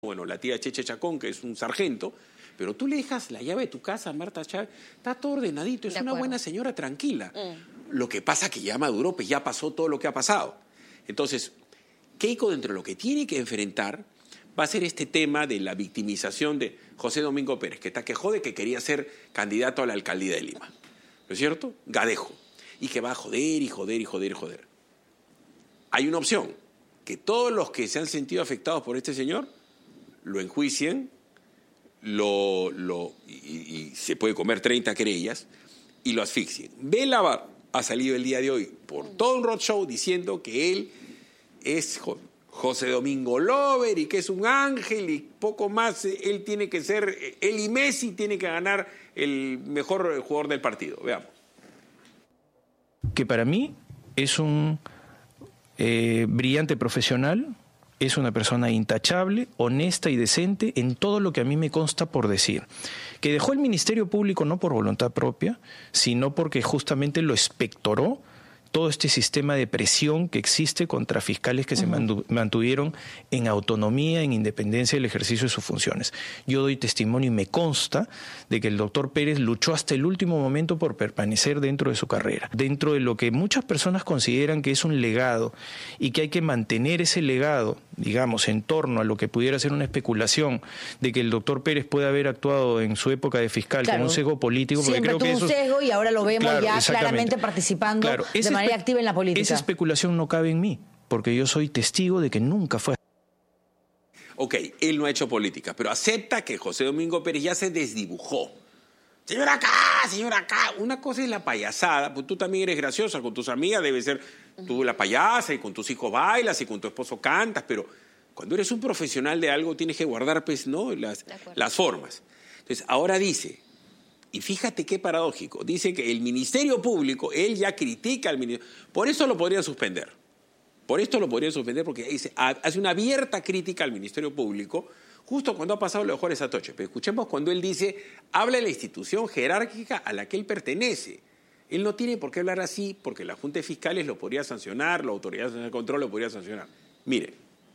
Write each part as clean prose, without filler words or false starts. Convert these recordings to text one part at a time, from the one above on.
bueno, la tía Cheche Chacón, que es un sargento, pero tú le dejas la llave de tu casa a Marta Chávez, está todo ordenadito, es una buena señora tranquila. Lo que pasa es que ya maduró, pues ya pasó todo lo que ha pasado. Entonces, Keiko, dentro de lo que tiene que enfrentar, va a ser este tema de la victimización de José Domingo Pérez, que está que jode que quería ser candidato a la alcaldía de Lima. ¿No es cierto? Gadejo. Y que va a joder y joder y joder y joder. Hay una opción, que todos los que se han sentido afectados por este señor lo enjuicien, y se puede comer 30 querellas y lo asfixien. Bélabar ha salido el día de hoy por todo un roadshow diciendo que él es José Domingo Lover y que es un ángel y poco más. Él tiene que ser, él y Messi tiene que ganar el mejor jugador del partido. Veamos. Que para mí es un brillante profesional, es una persona intachable, honesta y decente en todo lo que a mí me consta por decir. Que dejó el Ministerio Público no por voluntad propia, sino porque justamente lo expectoró todo este sistema de presión que existe contra fiscales que se mantuvieron en autonomía, en independencia del ejercicio de sus funciones. Yo doy testimonio y me consta de que el doctor Pérez luchó hasta el último momento por permanecer dentro de su carrera, dentro de lo que muchas personas consideran que es un legado y que hay que mantener ese legado, digamos, en torno a lo que pudiera ser una especulación de que el doctor Pérez puede haber actuado en su época de fiscal con un sesgo político. Siempre creo que tuvo un sesgo y ahora lo vemos ya claramente participando de manera activa en la política. Esa especulación no cabe en mí, porque yo soy testigo de que nunca fue. Ok, él no ha hecho política, pero acepta que José Domingo Pérez ya se desdibujó. Señora acá, señora acá. Una cosa es la payasada, pues tú también eres graciosa, con tus amigas debe ser tú la payasa y con tus hijos bailas y con tu esposo cantas, pero cuando eres un profesional de algo tienes que guardar pues, ¿no? las formas. Entonces, ahora dice, y fíjate qué paradójico, dice que el Ministerio Público, él ya critica al Ministerio, por eso lo podrían suspender. Por esto lo podrían suspender porque hace una abierta crítica al Ministerio Público justo cuando ha pasado lo de Juárez Atoche. Pero escuchemos cuando él dice, habla de la institución jerárquica a la que él pertenece. Él no tiene por qué hablar así porque la Junta de Fiscales lo podría sancionar, la Autoridad Nacional de Control lo podría sancionar. Mire.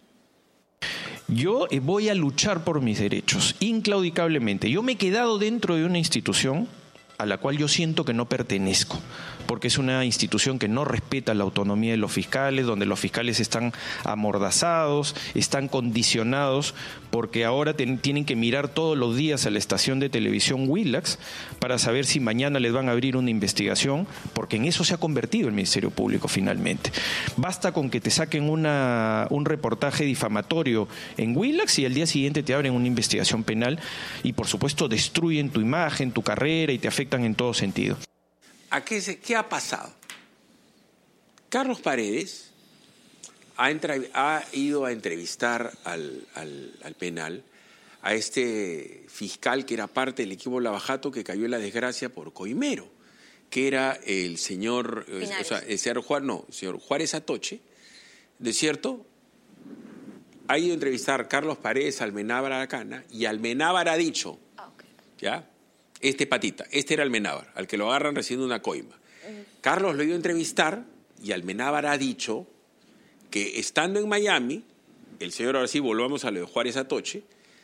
Yo voy a luchar por mis derechos, inclaudicablemente. Yo me he quedado dentro de una institución a la cual yo siento que no pertenezco, porque es una institución que no respeta la autonomía de los fiscales, donde los fiscales están amordazados, están condicionados, porque ahora tienen que mirar todos los días a la estación de televisión Willax para saber si mañana les van a abrir una investigación, porque en eso se ha convertido el Ministerio Público finalmente. Basta con que te saquen un reportaje difamatorio en Willax y al día siguiente te abren una investigación penal y por supuesto destruyen tu imagen, tu carrera y te afectan en todo sentido. ¿Qué ha pasado? Carlos Paredes ha ido a entrevistar al penal a este fiscal que era parte del equipo Lavajato que cayó en la desgracia por coimero, que era el señor, el señor Juárez Atoche, ¿de cierto? Ha ido a entrevistar Carlos Paredes a Almenábar Aracana y Almenábar ha dicho, ¿ya? Este era Almenábar, al que lo agarran recibiendo una coima. Carlos lo ha ido a entrevistar y Almenábar ha dicho que estando en Miami, el señor, ahora sí volvamos a lo de Juárez Atoche,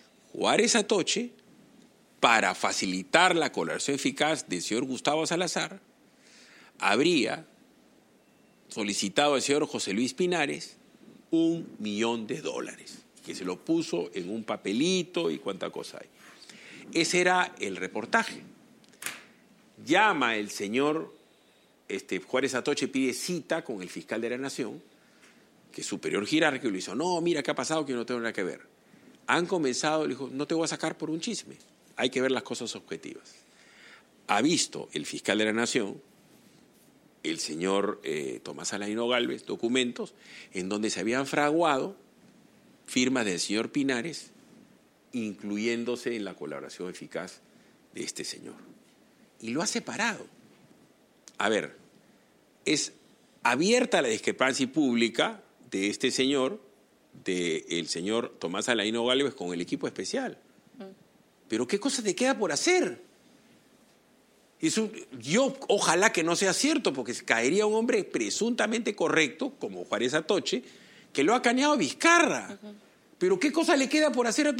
para facilitar la colaboración eficaz del señor Gustavo Salazar, habría solicitado al señor José Luis Pinares $1 millón, que se lo puso en un papelito y cuánta cosa hay. Ese era el reportaje. Llama el señor Juárez Atoche, pide cita con el fiscal de la Nación, que es superior jerárquico, y le dijo, no, mira, ¿qué ha pasado? Que no tengo nada que ver. Han comenzado, le dijo, no te voy a sacar por un chisme, hay que ver las cosas objetivas. Ha visto el fiscal de la Nación, el señor Tomás Aladino Gálvez, documentos en donde se habían fraguado firmas del señor Pinares, incluyéndose en la colaboración eficaz de este señor. Y lo ha separado. A ver, es abierta la discrepancia pública de este señor, del señor Tomás Aladino Gálvez con el equipo especial. Pero ¿qué cosa te queda por hacer? Yo ojalá que no sea cierto, porque caería un hombre presuntamente correcto, como Juárez Atoche, que lo ha caneado a Vizcarra. Pero ¿qué cosa le queda por hacer a